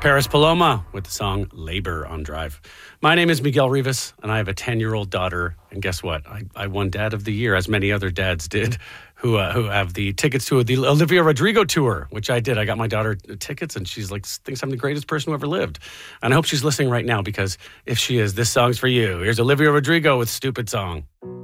Paris Paloma with the song Labor on Drive. My name is Miguel Rivas, and I have a 10-year-old daughter. And guess what? I won Dad of the Year, as many other dads did, who have the tickets to the Olivia Rodrigo tour, which I did. I got my daughter tickets, and she's like, thinks I'm the greatest person who ever lived. And I hope she's listening right now, because if she is, this song's for you. Here's Olivia Rodrigo with Stupid Song.